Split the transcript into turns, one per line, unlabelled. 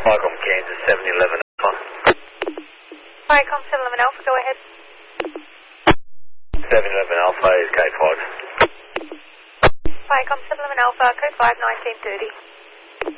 Viacom Kansas 711 Alpha.
Viacom 711 Alpha, go ahead.
711 Alpha is K5.
Viacom 711 Alpha, code 5, 1930.